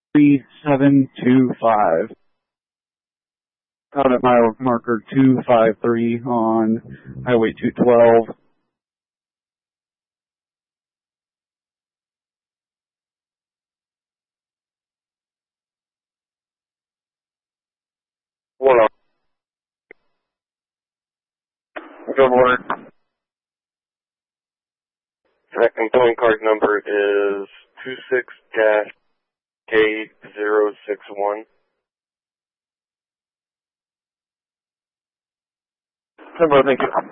3725. Out at mile marker 253 on Highway 212. One. Good morning. Tracking towing card number is 26-K061. Thank you.